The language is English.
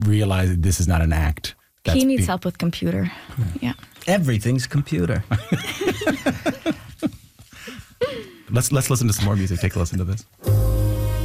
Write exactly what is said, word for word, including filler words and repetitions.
realize that this is not an act. That's he needs be- help with computer. Yeah. Everything's computer. let's let's listen to some more music. Take a listen to this.